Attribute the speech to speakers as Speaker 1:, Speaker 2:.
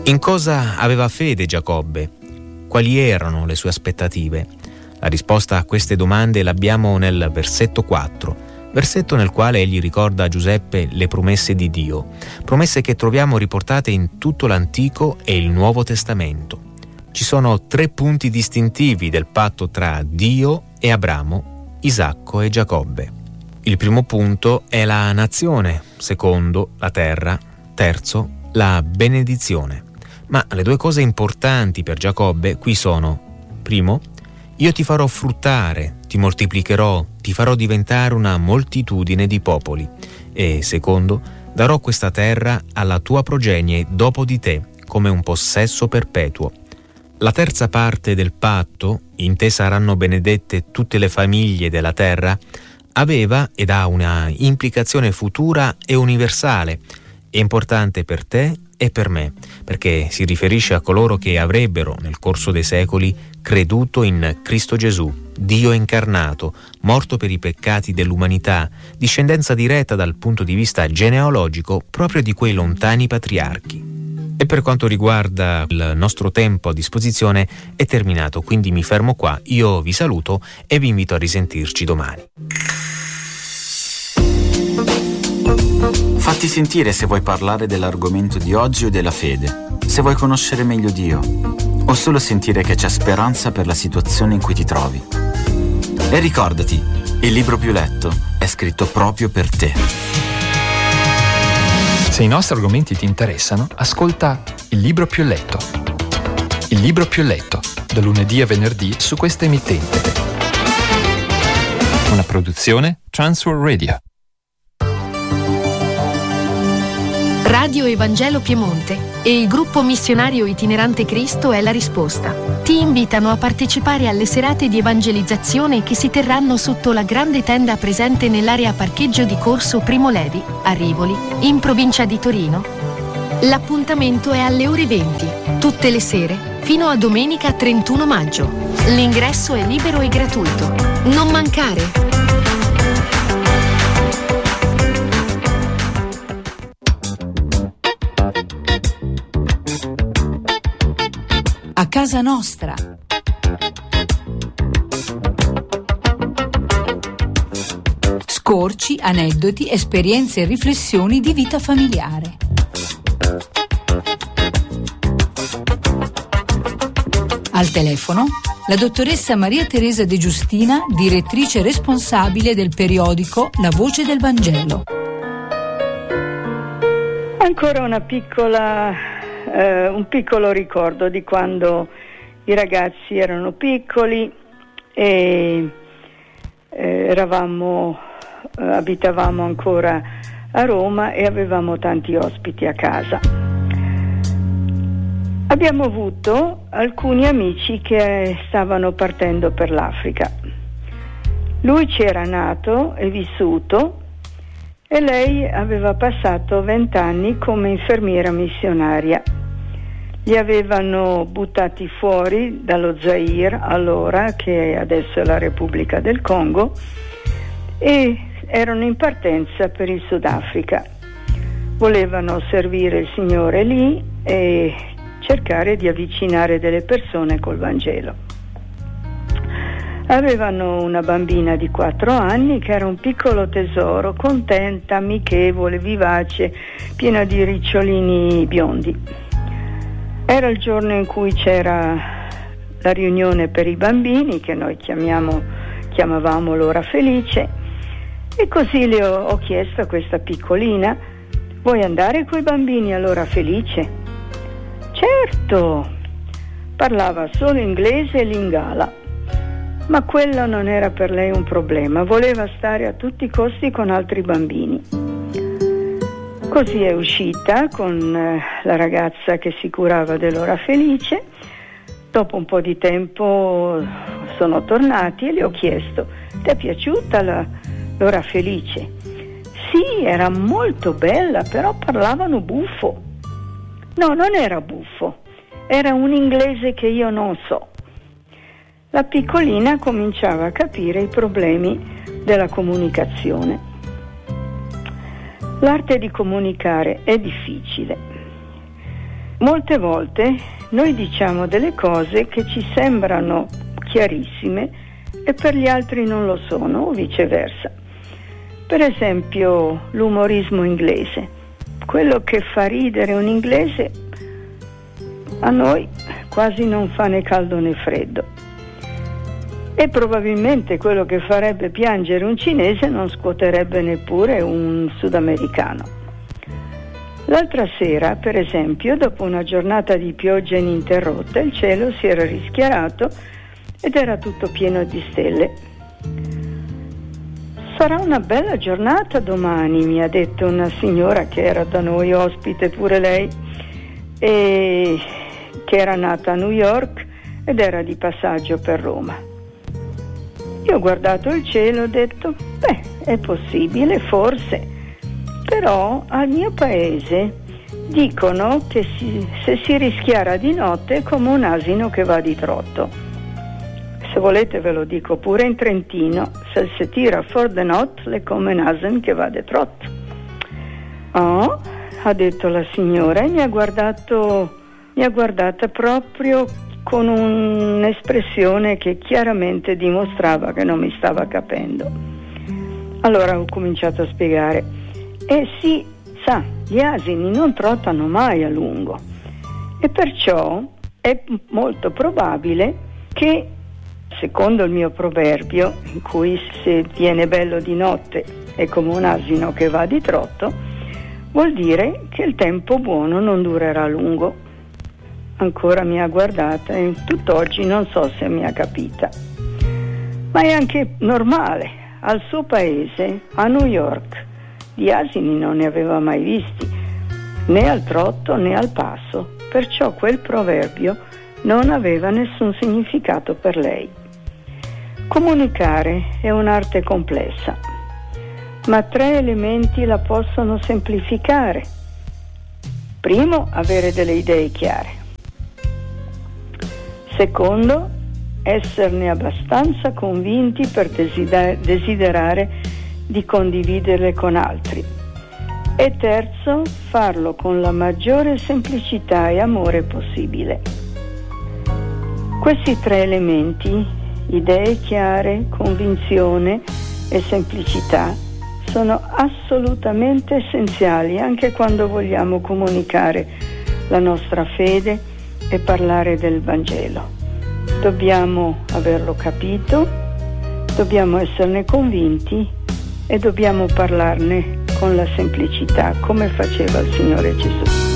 Speaker 1: In cosa aveva fede Giacobbe? Quali erano le sue aspettative? La risposta a queste domande l'abbiamo nel versetto 4, versetto nel quale egli ricorda a Giuseppe le promesse di Dio, promesse che troviamo riportate in tutto l'Antico e il Nuovo Testamento. Ci sono 3 punti distintivi del patto tra Dio e Abramo, Isacco e Giacobbe. Il primo punto è la nazione, secondo la terra, terzo la benedizione. Ma le 2 cose importanti per Giacobbe qui sono: primo, io ti farò fruttare, ti moltiplicherò, ti farò diventare una moltitudine di popoli. E secondo, darò questa terra alla tua progenie dopo di te, come un possesso perpetuo. La terza parte del patto, in te saranno benedette tutte le famiglie della terra, aveva ed ha una implicazione futura e universale. È importante per te e per me, perché si riferisce a coloro che avrebbero, nel corso dei secoli, creduto in Cristo Gesù, Dio incarnato, morto per i peccati dell'umanità, discendenza diretta dal punto di vista genealogico proprio di quei lontani patriarchi. E per quanto riguarda il nostro tempo a disposizione è terminato, quindi mi fermo qua, io vi saluto e vi invito a risentirci domani.
Speaker 2: Fatti sentire se vuoi parlare dell'argomento di oggi o della fede, se vuoi conoscere meglio Dio, o solo sentire che c'è speranza per la situazione in cui ti trovi. E ricordati, il libro più letto è scritto proprio per te.
Speaker 3: Se i nostri argomenti ti interessano, ascolta Il libro più letto. Il libro più letto, da lunedì a venerdì su questa emittente. Una produzione Transworld Radio.
Speaker 4: Radio Evangelo Piemonte e il gruppo missionario itinerante Cristo è la risposta. Ti invitano a partecipare alle serate di evangelizzazione che si terranno sotto la grande tenda presente nell'area parcheggio di Corso Primo Levi, a Rivoli, in provincia di Torino. L'appuntamento è alle ore 20, tutte le sere, fino a domenica 31 maggio. L'ingresso è libero e gratuito. Non mancare!
Speaker 5: A casa nostra. Scorci, aneddoti, esperienze e riflessioni di vita familiare. Al telefono la dottoressa Maria Teresa De Giustina, direttrice responsabile del periodico La Voce del Vangelo.
Speaker 6: Ancora un piccolo ricordo di quando i ragazzi erano piccoli e abitavamo ancora a Roma e avevamo tanti ospiti a casa. Abbiamo avuto alcuni amici che stavano partendo per l'Africa. Lui c'era nato e vissuto e lei aveva passato 20 anni come infermiera missionaria. Li avevano buttati fuori dallo Zaire, allora, che adesso è la Repubblica del Congo, e erano in partenza per il Sudafrica. Volevano servire il Signore lì e cercare di avvicinare delle persone col Vangelo. Avevano una bambina di 4 anni che era un piccolo tesoro, contenta, amichevole, vivace, piena di ricciolini biondi. Era il giorno in cui c'era la riunione per i bambini, che noi chiamavamo l'ora felice, e così le ho chiesto a questa piccolina: vuoi andare coi bambini all'ora felice? Certo! Parlava solo inglese e lingala, ma quello non era per lei un problema, voleva stare a tutti i costi con altri bambini. Così è uscita con la ragazza che si curava dell'ora felice. Dopo un po' di tempo sono tornati e le ho chiesto: ti è piaciuta l'ora felice? Sì, era molto bella, però parlavano buffo. No, non era buffo, era un inglese che io non so. La piccolina cominciava a capire i problemi della comunicazione. L'arte di comunicare è difficile. Molte volte noi diciamo delle cose che ci sembrano chiarissime e per gli altri non lo sono, o viceversa. Per esempio l'umorismo inglese. Quello che fa ridere un inglese a noi quasi non fa né caldo né freddo. E probabilmente quello che farebbe piangere un cinese non scuoterebbe neppure un sudamericano. L'altra sera, per esempio, dopo una giornata di pioggia ininterrotta, il cielo si era rischiarato ed era tutto pieno di stelle. Sarà una bella giornata domani, mi ha detto una signora che era da noi ospite pure lei, e che era nata a New York ed era di passaggio per Roma. Io ho guardato il cielo e ho detto, è possibile, forse, però al mio paese dicono che se si rischiara di notte è come un asino che va di trotto. Se volete ve lo dico pure in trentino, se si tira for the not è come un asino che va di trotto. Oh, ha detto la signora e mi ha guardata proprio con un'espressione che chiaramente dimostrava che non mi stava capendo. Allora ho cominciato a spiegare. Sì, sa, gli asini non trottano mai a lungo e perciò è molto probabile che, secondo il mio proverbio, in cui se viene bello di notte è come un asino che va di trotto, vuol dire che il tempo buono non durerà a lungo. Ancora mi ha guardata e tutt'oggi non so se mi ha capita. Ma è anche normale, al suo paese, a New York, di asini non ne aveva mai visti, né al trotto né al passo, perciò quel proverbio non aveva nessun significato per lei. Comunicare è un'arte complessa, ma 3 elementi la possono semplificare. Primo, avere delle idee chiare. Secondo, esserne abbastanza convinti per desiderare di condividerle con altri. E terzo, farlo con la maggiore semplicità e amore possibile. Questi 3 elementi, idee chiare, convinzione e semplicità, sono assolutamente essenziali anche quando vogliamo comunicare la nostra fede e parlare del Vangelo. Dobbiamo averlo capito, dobbiamo esserne convinti e dobbiamo parlarne con la semplicità come faceva il Signore Gesù.